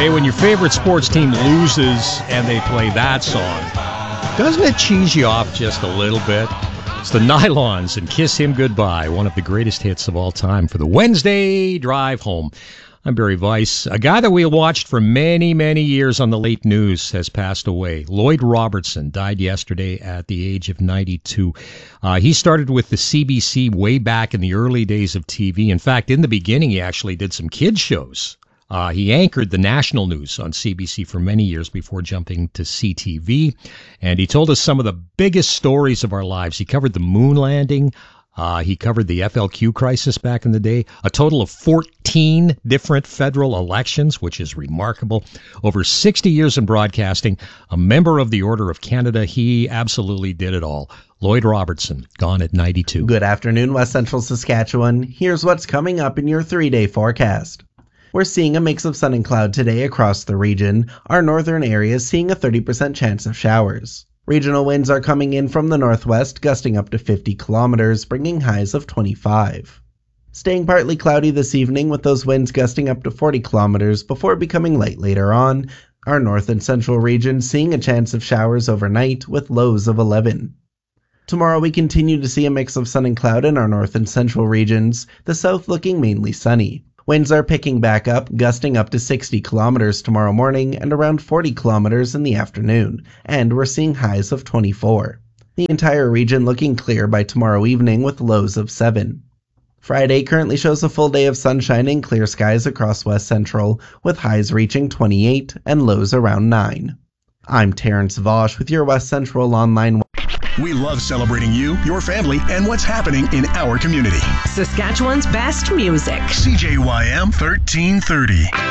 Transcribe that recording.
Hey, when your favorite sports team loses and they play that song, doesn't it cheese you off just a little bit? It's the Nylons and Kiss Him Goodbye, one of the greatest hits of all time for the Wednesday drive home. I'm Barry Weiss. A guy that we watched for many, many years on the late news has passed away. Lloyd Robertson died yesterday at the age of 92. He started with the CBC way back in the early days of TV. In fact, in the beginning, he actually did some kids shows. He anchored the national news on CBC for many years before jumping to CTV, and he told us some of the biggest stories of our lives. He covered the moon landing. He covered the FLQ crisis back in the day, a total of 14 different federal elections, which is remarkable. Over 60 years in broadcasting, a member of the Order of Canada, he absolutely did it all. Lloyd Robertson, gone at 92. Good afternoon, West Central Saskatchewan. Here's what's coming up in your 3-day forecast. We're seeing a mix of sun and cloud today across the region. Our northern areas seeing a 30% chance of showers. Regional winds are coming in from the northwest, gusting up to 50 kilometers, bringing highs of 25. Staying partly cloudy this evening with those winds gusting up to 40 kilometers before becoming light later on. Our north and central region seeing a chance of showers overnight with lows of 11. Tomorrow we continue to see a mix of sun and cloud in our north and central regions, the south looking mainly sunny. Winds are picking back up, gusting up to 60 kilometers tomorrow morning and around 40 kilometers in the afternoon, and we're seeing highs of 24. The entire region looking clear by tomorrow evening with lows of 7. Friday currently shows a full day of sunshine and clear skies across West Central, with highs reaching 28 and lows around 9. I'm Terrence Vosch with your West Central Online. We love celebrating you, your family, and what's happening in our community. Saskatchewan's best music. CJYM 1330.